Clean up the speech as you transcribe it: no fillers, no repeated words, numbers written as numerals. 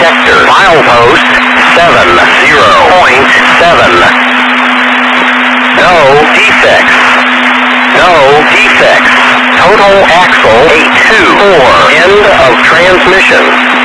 detector. Milepost 70.7. No defects. No defects. Total axle 824. End of transmission.